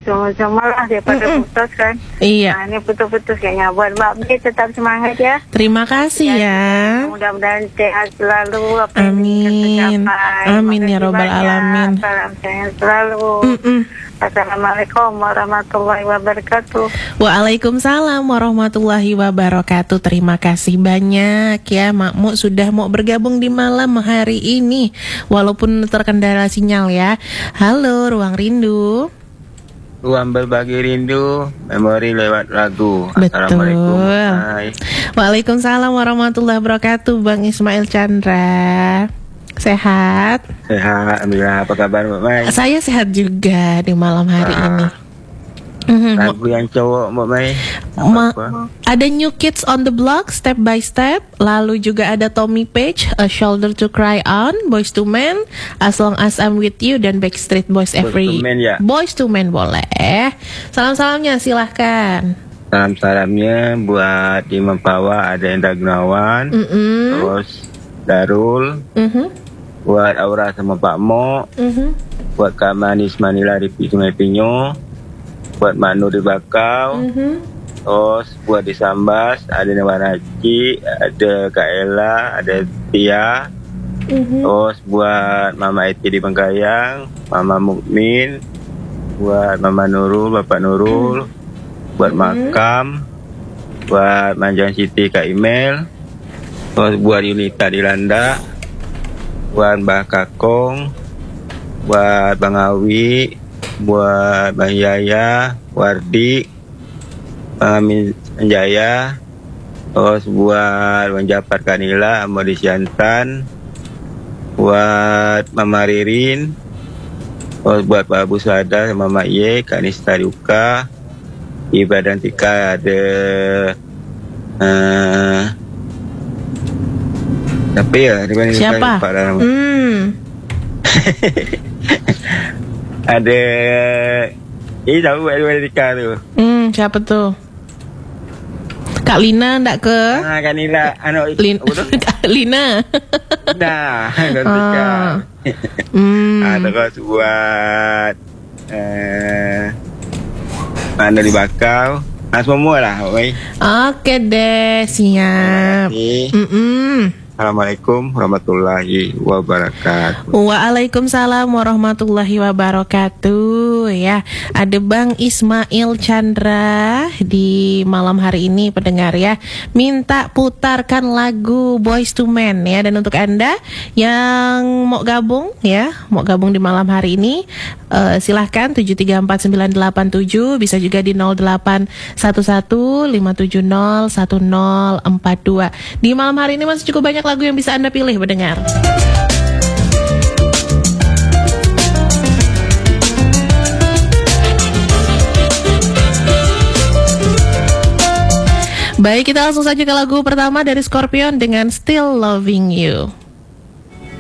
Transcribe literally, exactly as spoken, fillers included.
cuma-cuma lah daripada Mm-mm. putus kan. Iya. Nah, ini putus-putus kayaknya. Buat Mbak B tetap semangat ya. Terima kasih ya. Mudah-mudahan sehat selalu. Apa yang Amin. ingin tercapai. Amin ya Makasih Robbal banyak. Alamin. Salam sehat selalu. Mm-mm. Assalamualaikum warahmatullahi wabarakatuh. Waalaikumsalam warahmatullahi wabarakatuh. Terima kasih banyak ya Makmu sudah mau bergabung di malam hari ini walaupun terkendala sinyal ya. Halo Ruang Rindu. Ruang berbagi rindu, memori lewat lagu. Betul. Assalamualaikum. Hai. Waalaikumsalam warahmatullahi wabarakatuh. Bang Ismail Chandra. Sehat? Sehat, alhamdulillah. Apa kabar Mbak Mai? Saya sehat juga di malam hari Ah. ini. Mhm. Lagu yang cowok Mbak Mai. Ma- Apa? ada New Kids on the Block, Step by Step. Lalu juga ada Tommy Page, A Shoulder to Cry On, Boyz two Men, As Long As I'm With You, dan Backstreet Boys Every. Boyz two Men, ya? Boyz two Men boleh. Salam-salamnya silahkan. Salam-salamnya buat di Mempawa ada Endra Gunawan, Mm-mm. terus Darul, Mhm. buat Aura sama Pak Mo, Mhm. buat Kak Manis Manila di Sungai Pinyo, buat Mak Nur di Bakau, Mhm. terus buat di Sambas ada Newan Haji, ada Kak Ella, ada Tia, Mhm. terus buat Mama Eti di Bengkayang, Mama Mukmin, buat Mama Nurul, Bapak Nurul, buat Makam, buat Manjang Siti Kak Email, terus buat Yunita di Landa, buat Mbah Kakong, buat Bang Awi, buat Bang Yaya, Wardi, Bang Amin Jaya, terus buat Bang Japar Kanila, Amodi Siantan, buat Mama Ririn, terus buat Pak Abu Sada, Mama Ye, Kak Nista Duka, di Badan Tika ada uh, tapi ya di mana Siapa? Pak dalam Hmm. ada ini tahu Badan Tika tu. Hmm, siapa tuh? Kak Lina ndak ke? Ah Kanila anak Lin- apa tu? Kak Lina. Dah, Badan Tika. Ah. Hmm. Ah terus buat eh mana di Bakau. Ah semua lah, oi. Oke deh, siap. Terima kasih. Mm-mm. Assalamualaikum warahmatullahi wabarakatuh. Waalaikumsalam warahmatullahi wabarakatuh. Ya, ada Bang Ismail Chandra di malam hari ini pendengar ya. Minta putarkan lagu Boyz two Men ya. Dan untuk Anda yang mau gabung ya, mau gabung di malam hari ini, uh, silahkan tujuh tiga empat sembilan delapan tujuh, bisa juga di nol delapan satu satu lima tujuh nol satu nol empat dua. Di malam hari ini masih cukup banyak lagu yang bisa Anda pilih mendengar. Baik, kita langsung saja ke lagu pertama dari Scorpion dengan Still Loving You.